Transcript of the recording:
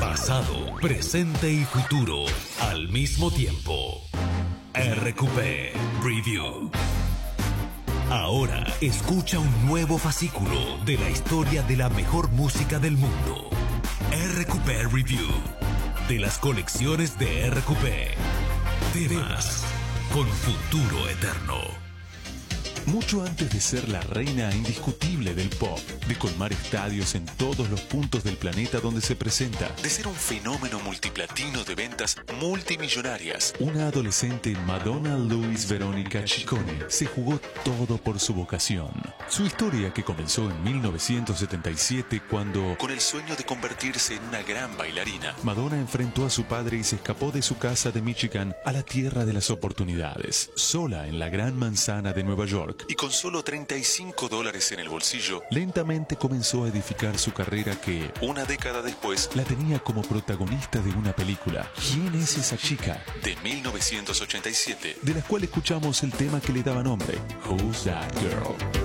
Pasado, presente y futuro al mismo tiempo. RQP Review. Ahora escucha un nuevo fascículo de la historia de la mejor música del mundo. RQP Review. De las colecciones de RQP. Temas con futuro eterno. Mucho antes de ser la reina indiscutible del pop, de colmar estadios en todos los puntos del planeta donde se presenta, de ser un fenómeno multiplatino de ventas multimillonarias, una adolescente Madonna Louise Veronica Ciccone se jugó todo por su vocación. Su historia, que comenzó en 1977 cuando, con el sueño de convertirse en una gran bailarina, Madonna enfrentó a su padre y se escapó de su casa de Michigan a la tierra de las oportunidades, sola en la Gran Manzana de Nueva York. Y con solo $35 en el bolsillo, lentamente comenzó a edificar su carrera que, una década después, la tenía como protagonista de una película, ¿Quién es esa chica?, de 1987, de la cual escuchamos el tema que le daba nombre, Who's That Girl?